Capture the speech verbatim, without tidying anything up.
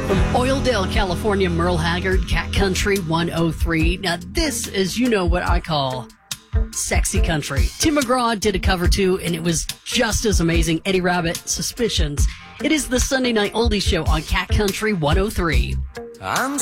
Oildale, California, Merle Haggard, Cat Country one oh three. Now, this is, you know, what I call sexy country. Tim McGraw did a cover too, and it was just as amazing. Eddie Rabbitt, Suspicions. It is the Sunday Night Oldies Show on Cat Country one oh three. I'm